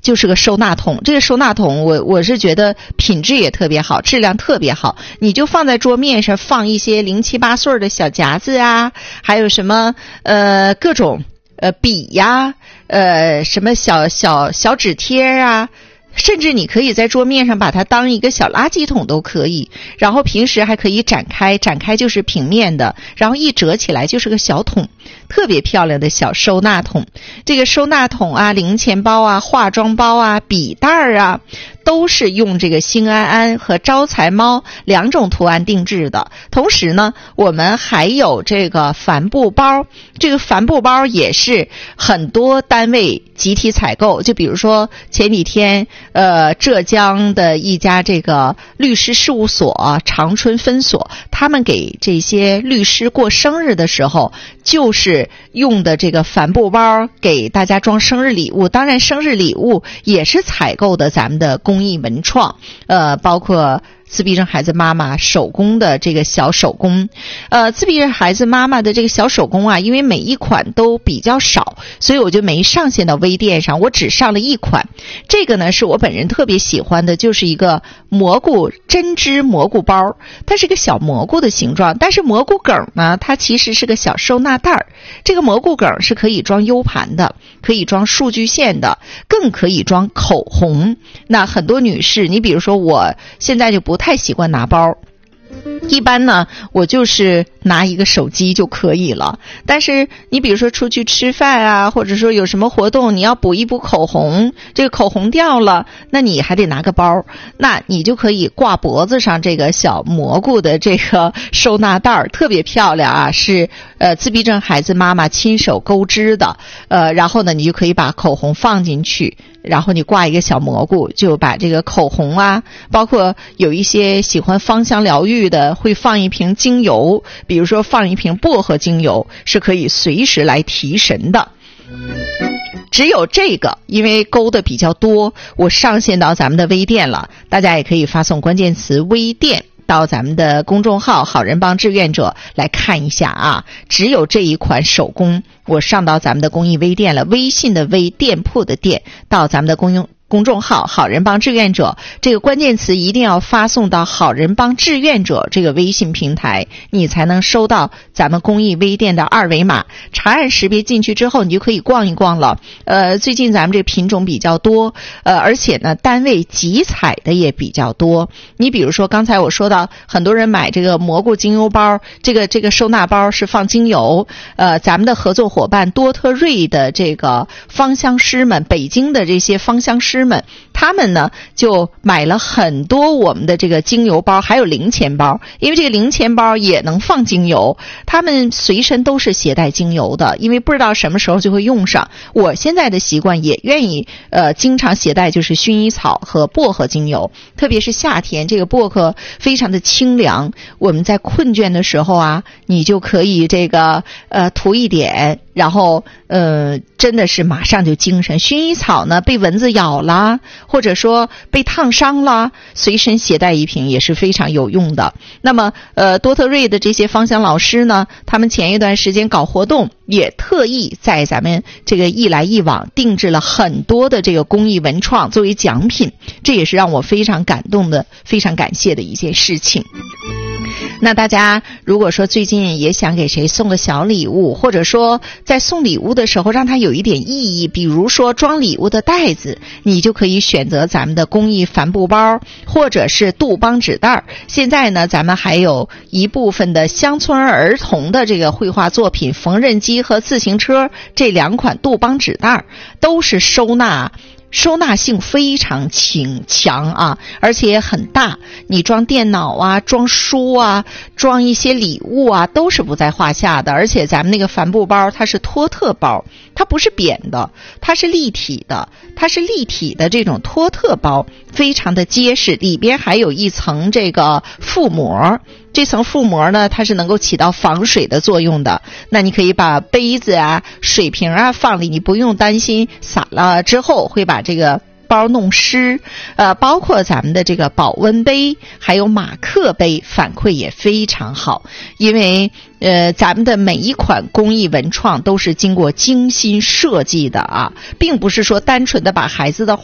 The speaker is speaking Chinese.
就是个收纳桶。这个收纳桶我是觉得品质也特别好，质量特别好，你就放在桌面上，放一些0、7、8岁的小夹子啊，还有什么各种笔呀，什么小纸贴啊，甚至你可以在桌面上把它当一个小垃圾桶都可以，然后平时还可以展开就是平面的，然后一折起来就是个小桶，特别漂亮的小收纳桶。这个收纳桶啊，零钱包啊，化妆包啊，笔袋啊，都是用这个兴安安和招财猫2种图案定制的。同时呢，我们还有这个帆布包，这个帆布包也是很多单位集体采购。就比如说前几天浙江的一家这个律师事务所长春分所，他们给这些律师过生日的时候，就是用的这个帆布包给大家装生日礼物。当然生日礼物也是采购的咱们的工艺文创，包括自闭症孩子妈妈手工的这个小手工。自闭症孩子妈妈的这个小手工啊，因为每一款都比较少，所以我就没上线到微店上，我只上了一款。这个呢是我本人特别喜欢的，就是一个针织蘑菇包，它是个小蘑菇的形状，但是蘑菇梗呢，它其实是个小收纳袋。这个蘑菇梗是可以装 U 盘的，可以装数据线的，更可以装口红。那很多女士，你比如说我现在就不太习惯拿包，一般呢我就是拿一个手机就可以了。但是你比如说出去吃饭啊，或者说有什么活动，你要补一补口红，这个口红掉了，那你还得拿个包，那你就可以挂脖子上这个小蘑菇的这个收纳袋，特别漂亮啊，是自闭症孩子妈妈亲手钩织的。然后呢你就可以把口红放进去，然后你挂一个小蘑菇，就把这个口红啊，包括有一些喜欢芳香疗愈的会放一瓶精油，比如说放一瓶薄荷精油，是可以随时来提神的。只有这个因为勾的比较多，我上线到咱们的微店了，大家也可以发送关键词微店到咱们的公众号好人帮志愿者来看一下啊。只有这一款手工我上到咱们的公益微店了，微信的微，店铺的店，到咱们的公众号好人帮志愿者，这个关键词一定要发送到好人帮志愿者这个微信平台，你才能收到咱们公益微店的2维码，查按识别进去之后你就可以逛一逛了。最近咱们这品种比较多，而且呢单位集采的也比较多。你比如说刚才我说到很多人买这个蘑菇精油包，这个收纳包是放精油，咱们的合作伙伴多特瑞的这个芳香师们，北京的这些芳香师们，他们呢就买了很多我们的这个精油包，还有零钱包，因为这个零钱包也能放精油，他们随身都是携带精油的，因为不知道什么时候就会用上。我现在的习惯也愿意经常携带就是薰衣草和薄荷精油，特别是夏天，这个薄荷非常的清凉，我们在困倦的时候啊，你就可以这个涂一点，然后真的是马上就精神。薰衣草呢被蚊子咬了，或者说被烫伤了，随身携带一瓶也是非常有用的。那么多特瑞的这些芳香老师呢，他们前一段时间搞活动，也特意在咱们这个一来一往定制了很多的这个公益文创作为奖品，这也是让我非常感动的，非常感谢的一件事情。那大家如果说最近也想给谁送个小礼物，或者说在送礼物的时候让它有一点意义，比如说装礼物的袋子，你就可以选择咱们的公益帆布包或者是杜邦纸袋。现在呢咱们还有一部分的乡村儿童的这个绘画作品，缝纫机和自行车这2款杜邦纸袋都是收纳性非常强啊，而且也很大，你装电脑啊，装书啊，装一些礼物啊，都是不在话下的。而且咱们那个帆布包它是托特包，它不是扁的，它是立体的这种托特包，非常的结实，里边还有一层这个覆膜，这层覆膜呢它是能够起到防水的作用的。那你可以把杯子啊水瓶啊放里，你不用担心洒了之后会把这个包弄湿。包括咱们的这个保温杯还有马克杯反馈也非常好，因为咱们的每一款公益文创都是经过精心设计的啊，并不是说单纯的把孩子的